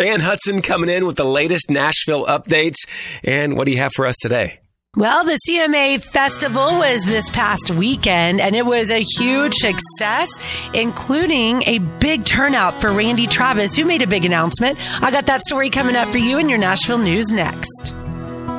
Ann Hudson coming in with the latest Nashville updates. And what do you have for us today? Well, the CMA Festival was this past weekend, and it was a huge success, including a big turnout for Randy Travis, who made a big announcement. I got that story coming up for you in your Nashville news next.